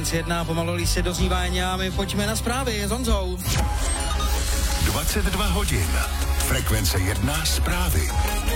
Frekvenci 1, pomalu se dozývání a my pojďme na zprávy s Honzou. 22 hodin. Frekvence 1 zprávy.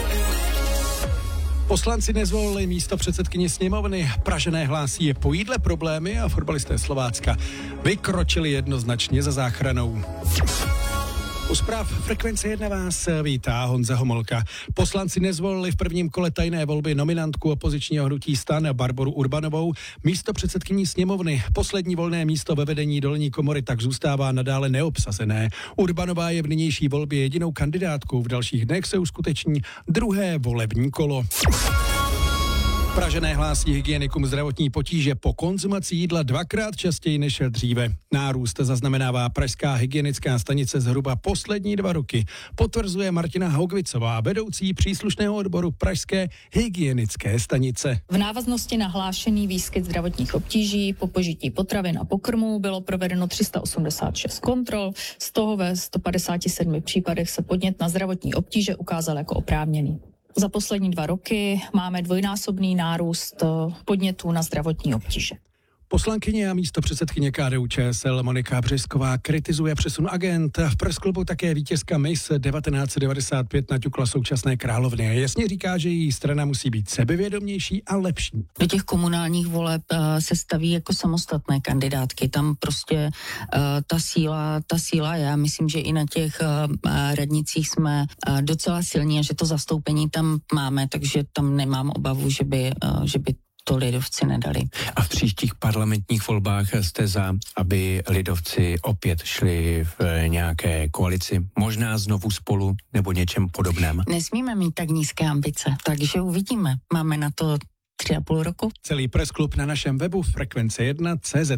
Poslanci nezvolili místo předsedkyně sněmovny. Pražané hlásí po jídle problémy a fotbalisté Slovácka vykročili jednoznačně za záchranou. U zpráv Frekvence 1 vás vítá Honza Homolka. Poslanci nezvolili v prvním kole tajné volby nominantku opozičního hnutí STAN Barboru Urbanovou místo předsedkyní sněmovny. Poslední volné místo ve vedení dolní komory tak zůstává nadále neobsazené. Urbanová je v nynější volbě jedinou kandidátkou. V dalších dnech se uskuteční druhé volební kolo. Pražané hlásí hygienikům zdravotní potíže po konzumaci jídla dvakrát častěji než dříve. Nárůst zaznamenává pražská hygienická stanice zhruba poslední 2 roky. Potvrzuje Martina Haugvicová, vedoucí příslušného odboru pražské hygienické stanice. V návaznosti na hlášený výskyt zdravotních obtíží po požití potravin a pokrmů bylo provedeno 386 kontrol, z toho ve 157 případech se podnět na zdravotní obtíže ukázal jako oprávněný. Za poslední 2 roky máme dvojnásobný nárůst podnětů na zdravotní obtíže. Poslankyně a místo předsedkyně KDU-ČSL Monika Březková kritizuje přesun agent. V pressklubu také vítězka Miss 1995 naťukla současné královny. Jasně říká, že její strana musí být sebevědomější a lepší. Do těch komunálních voleb se staví jako samostatné kandidátky. Tam prostě ta síla je. Já myslím, že i na těch radnicích jsme docela silní a že to zastoupení tam máme, takže tam nemám obavu, že by to lidovci nedali. A v příštích parlamentních volbách jste za, aby lidovci opět šli v nějaké koalici, možná znovu spolu nebo něčem podobném? Nesmíme mít tak nízké ambice, takže uvidíme. Máme na to 3,5 roku. Celý pressklub na našem webu frekvence1.cz.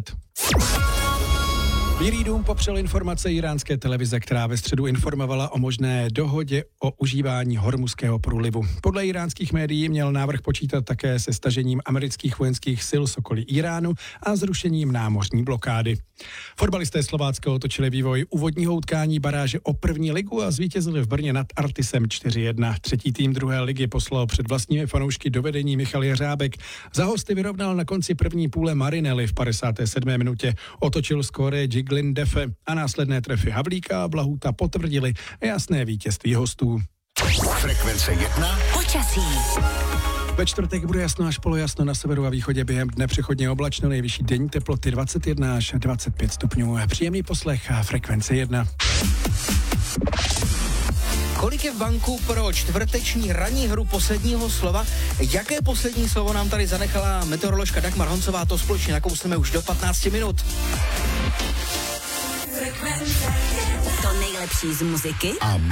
Bílý dům popřel informace iránské televize, která ve středu informovala o možné dohodě o užívání Hormuzského průlivu. Podle iránských médií měl návrh počítat také se stažením amerických vojenských sil z okolí Iránu a zrušením námořní blokády. Fotbalisté Slovácka otočili vývoj úvodního utkání baráže o první ligu a zvítězili v Brně nad Artisem 4-1. Třetí tým druhé ligy poslal před vlastními fanoušky do vedení Michal Jeřábek. Za hosty vyrovnal na konci první půle Marinelli v 57. minutě. Otočil skóre Jiglin Defe a následné trefy Havlíka a Blahuta potvrdili jasné vítězství hostů. Frekvence 1. Počasí. Ve čtvrtek bude jasno až polojasno, na severu a východě během dne přechodně oblačno, nejvyšší denní teploty 21 až 25 stupňů. Příjemný poslech a Frekvence 1. Kolik je v banku pro čtvrteční ranní hru posledního slova? Jaké poslední slovo nám tady zanechala meteoroložka Dagmar Honcová? To společně nakousneme už do 15 minut. To nejlepší z muziky A